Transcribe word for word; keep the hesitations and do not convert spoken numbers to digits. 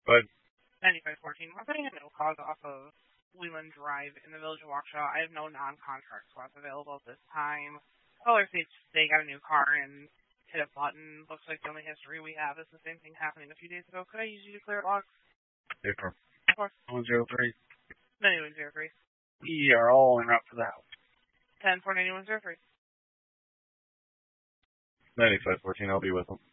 But ninety-five fourteen. We're putting a no cause off of Leland Drive in the Village of Waukesha. I have no non-contract spots available at this time. Caller states they got a new car and hit a button. Looks like the only history we have is the same thing happening a few days ago. Could I use you to clear it logs? Paper. Of course. one zero three. ninety-one zero three. We are all en route for the house. ten four ninety-one zero three. ninety-five fourteen, I'll be with them.